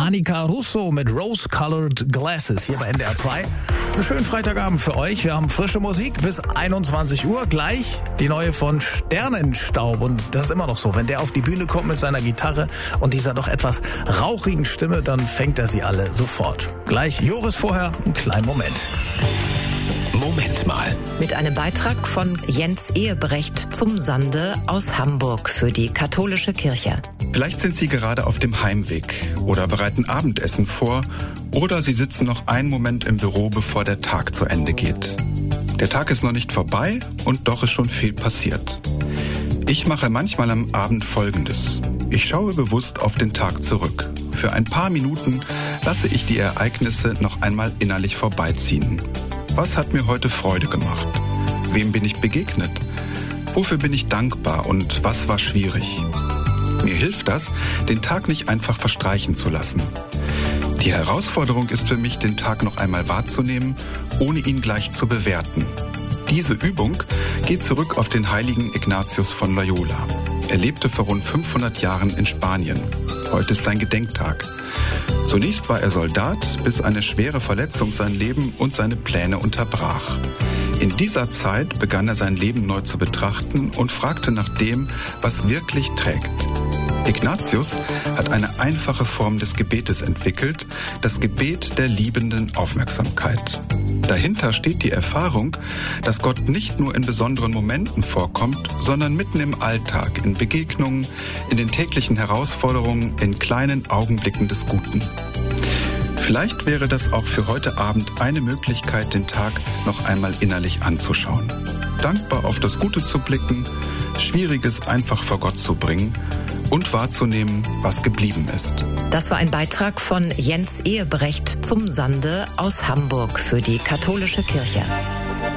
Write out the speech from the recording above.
Annika Russo mit Rose-Colored Glasses hier bei NDR 2. Einen schönen Freitagabend für euch. Wir haben frische Musik bis 21 Uhr. Gleich die neue von Sternenstaub. Und das ist immer noch so. Wenn der auf die Bühne kommt mit seiner Gitarre und dieser doch etwas rauchigen Stimme, dann fängt er sie alle sofort. Gleich Joris, vorher einen kleinen Moment. Moment mal. Mit einem Beitrag von Jens Ehebrecht zum Sande aus Hamburg für die katholische Kirche. Vielleicht sind Sie gerade auf dem Heimweg oder bereiten Abendessen vor oder Sie sitzen noch einen Moment im Büro, bevor der Tag zu Ende geht. Der Tag ist noch nicht vorbei und doch ist schon viel passiert. Ich mache manchmal am Abend Folgendes. Ich schaue bewusst auf den Tag zurück. Für ein paar Minuten lasse ich die Ereignisse noch einmal innerlich vorbeiziehen. Was hat mir heute Freude gemacht? Wem bin ich begegnet? Wofür bin ich dankbar und was war schwierig? Mir hilft das, den Tag nicht einfach verstreichen zu lassen. Die Herausforderung ist für mich, den Tag noch einmal wahrzunehmen, ohne ihn gleich zu bewerten. Diese Übung geht zurück auf den heiligen Ignatius von Loyola. Er lebte vor rund 500 Jahren in Spanien. Heute ist sein Gedenktag. Zunächst war er Soldat, bis eine schwere Verletzung sein Leben und seine Pläne unterbrach. In dieser Zeit begann er sein Leben neu zu betrachten und fragte nach dem, was wirklich trägt. Ignatius hat eine einfache Form des Gebetes entwickelt, das Gebet der liebenden Aufmerksamkeit. Dahinter steht die Erfahrung, dass Gott nicht nur in besonderen Momenten vorkommt, sondern mitten im Alltag, in Begegnungen, in den täglichen Herausforderungen, in kleinen Augenblicken des Guten. Vielleicht wäre das auch für heute Abend eine Möglichkeit, den Tag noch einmal innerlich anzuschauen. Dankbar auf das Gute zu blicken, Schwieriges einfach vor Gott zu bringen und wahrzunehmen, was geblieben ist. Das war ein Beitrag von Jens Ehebrecht zum Sande aus Hamburg für die katholische Kirche.